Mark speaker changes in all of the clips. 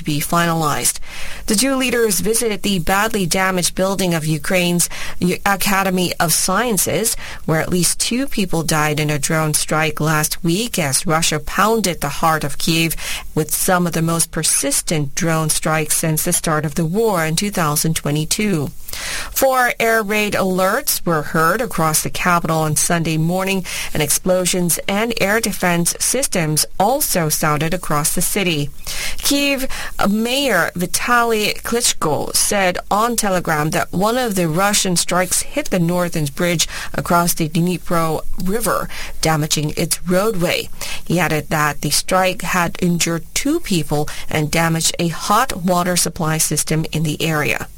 Speaker 1: be finalized. The two leaders visited the badly damaged building of Ukraine's Academy of Sciences, where at least 2 people died in a drone strike last week as Russia pounded the heart of Kyiv with some of the most persistent drone strikes since the start of the war in 2022. 4 air raid alerts were heard across the capital on Sunday morning, and explosions and air defense systems also sounded across the city. Kyiv Mayor Vitaly Klitschko said on Telegram that one of the Russian strikes hit the northern bridge across the Dnipro River, damaging its roadway. He added that the strike had injured 2 people and damaged a hot water supply system in the area.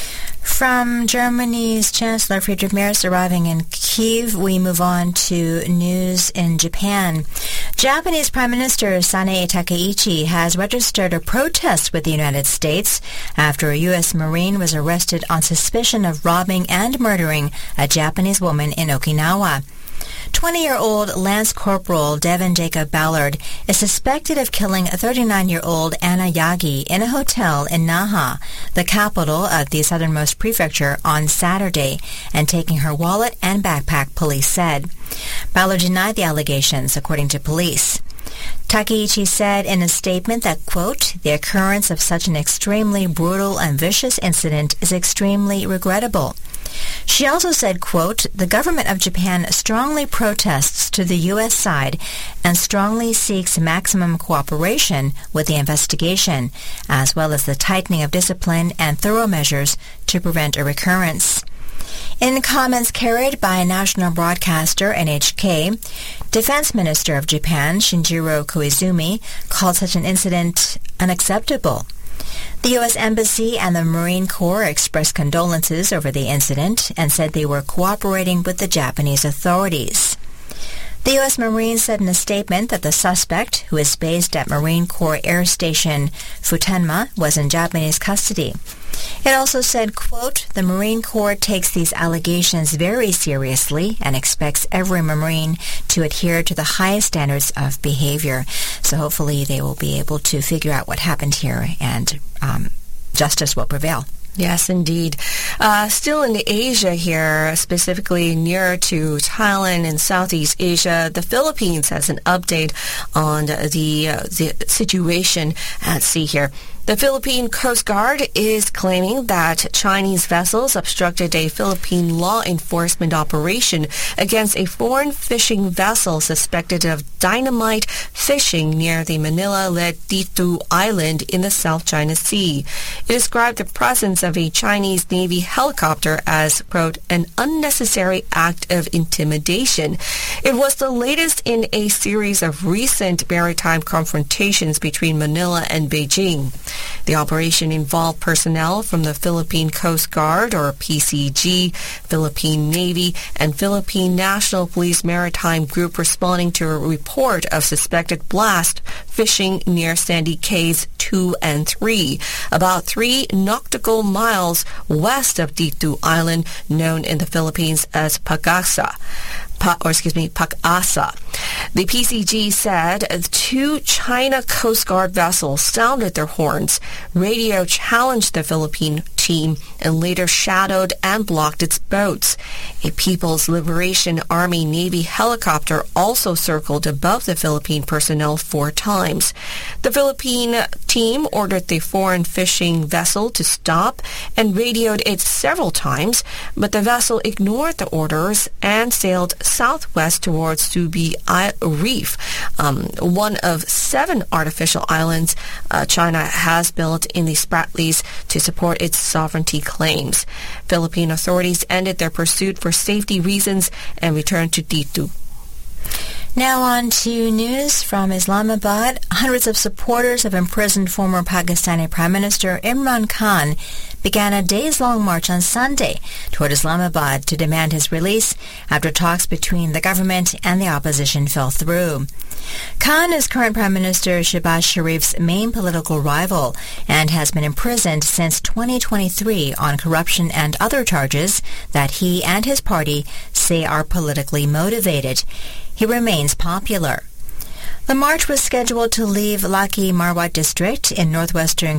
Speaker 2: From Germany's Chancellor Friedrich Merz arriving in Kyiv, we move on to news in Japan. Japanese Prime Minister Sanae Takaichi has registered a protest with the United States after a U.S. Marine was arrested on suspicion of robbing and murdering a Japanese woman in Okinawa. 20-year-old Lance Corporal Devin Jacob Ballard is suspected of killing 39-year-old Anna Yagi in a hotel in Naha, the capital of the southernmost prefecture, on Saturday, and taking her wallet and backpack, police said. Ballard denied the allegations, according to police. Takaichi said in a statement that, quote, "The occurrence of such an extremely brutal and vicious incident is extremely regrettable." She also said, quote, "The government of Japan strongly protests to the U.S. side and strongly seeks maximum cooperation with the investigation, as well as the tightening of discipline and thorough measures to prevent a recurrence." In comments carried by national broadcaster NHK, Defense Minister of Japan Shinjiro Koizumi called such an incident unacceptable. The U.S. Embassy and the Marine Corps expressed condolences over the incident and said they were cooperating with the Japanese authorities. The U.S. Marines said in a statement that the suspect, who is based at Marine Corps Air Station Futenma, was in Japanese custody. It also said, quote, "The Marine Corps takes these allegations very seriously and expects every Marine to adhere to the highest standards of behavior." So hopefully they will be able to figure out what happened here and justice will prevail.
Speaker 1: Yes, indeed. Still in Asia here, specifically near to Thailand and Southeast Asia, the Philippines has an update on the situation at sea here. The Philippine Coast Guard is claiming that Chinese vessels obstructed a Philippine law enforcement operation against a foreign fishing vessel suspected of dynamite fishing near the Manila-led Ditu Island in the South China Sea. It described the presence of a Chinese Navy helicopter as, quote, "an unnecessary act of intimidation." It was the latest in a series of recent maritime confrontations between Manila and Beijing. The operation involved personnel from the Philippine Coast Guard, or PCG, Philippine Navy, and Philippine National Police Maritime Group responding to a report of suspected blast fishing near Sandy Cays 2 and 3, about 3 nautical miles west of Ditu Island, known in the Philippines as Pag-asa. The PCG said 2 China Coast Guard vessels sounded their horns, radio challenged the Philippine team, and later shadowed and blocked its boats. A People's Liberation Army Navy helicopter also circled above the Philippine personnel 4 times. The Philippine team ordered the foreign fishing vessel to stop and radioed it several times, but the vessel ignored the orders and sailed southwest towards Subi Reef, one of 7 artificial islands China has built in the Spratlys to support its sovereignty claims. Philippine authorities ended their pursuit for safety reasons and returned to Ditu.
Speaker 2: Now on to news from Islamabad. Hundreds of supporters of imprisoned former Pakistani Prime Minister Imran Khan began a days-long march on Sunday toward Islamabad to demand his release after talks between the government and the opposition fell through. Khan is current Prime Minister Shehbaz Sharif's main political rival and has been imprisoned since 2023 on corruption and other charges that he and his party say are politically motivated. He remains popular. The march was scheduled to leave Laki Marwat district in northwestern